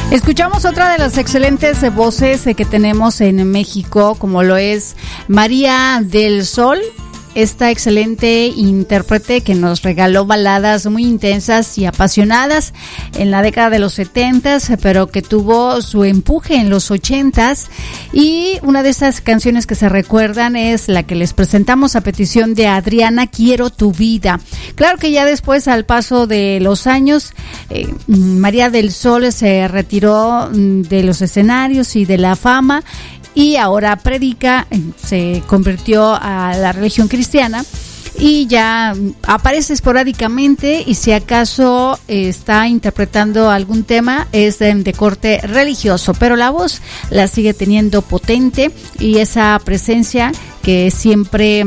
Escuchamos otra de las excelentes voces que tenemos en México, como lo es María del Sol, esta excelente intérprete que nos regaló baladas muy intensas y apasionadas en la década de los 70s, pero que tuvo su empuje en los 80s. Y una de esas canciones que se recuerdan es la que les presentamos a petición de Adriana, Quiero tu vida. Claro que ya después, al paso de los años, María del Sol se retiró de los escenarios y de la fama, y ahora predica, se convirtió a la religión cristiana y ya aparece esporádicamente, y si acaso está interpretando algún tema es de corte religioso, pero la voz la sigue teniendo potente, y esa presencia que siempre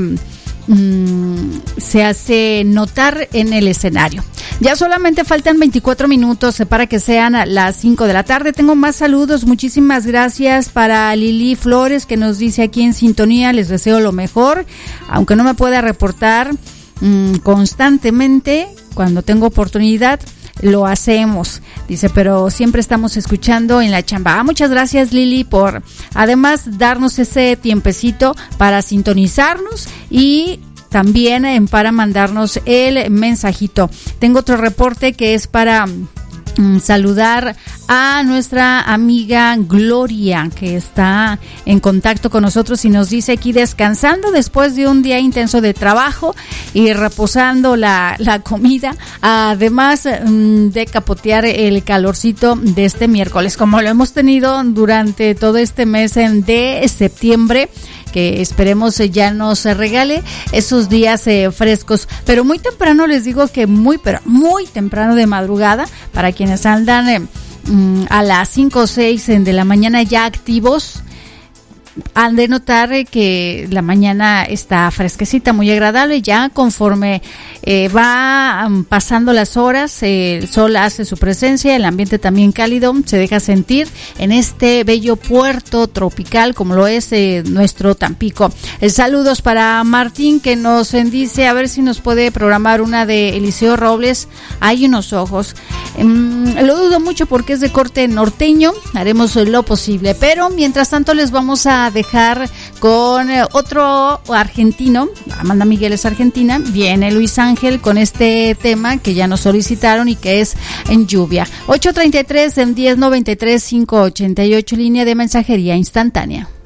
se hace notar en el escenario. Ya solamente faltan 24 minutos para que sean las 5 de la tarde. Tengo más saludos. Muchísimas gracias para Lili Flores, que nos dice aquí en sintonía: les deseo lo mejor, aunque no me pueda reportar constantemente. Cuando tengo oportunidad lo hacemos, dice, pero siempre estamos escuchando en la chamba. Muchas gracias, Lili, por además darnos ese tiempecito para sintonizarnos y también para mandarnos el mensajito. Tengo otro reporte que es para saludar a nuestra amiga Gloria, que está en contacto con nosotros y nos dice aquí: descansando después de un día intenso de trabajo y reposando la comida, además de capotear el calorcito de este miércoles, como lo hemos tenido durante todo este mes de septiembre, que esperemos ya nos regale esos días frescos, pero muy temprano. Les digo que muy temprano de madrugada, para quienes andan a las 5 o 6 de la mañana ya activos, han de notar que la mañana está fresquecita, muy agradable. Ya conforme va pasando las horas, el sol hace su presencia, el ambiente también cálido se deja sentir en este bello puerto tropical como lo es nuestro Tampico. Saludos para Martín, que nos dice a ver si nos puede programar una de Eliseo Robles, Hay unos ojos. Lo dudo mucho porque es de corte norteño, haremos lo posible, pero mientras tanto les vamos a dejar con otro argentino. Amanda Miguel es argentina, viene Luis Ángel con este tema que ya nos solicitaron y que es En Lluvia. 833 en 1093 588, línea de mensajería instantánea.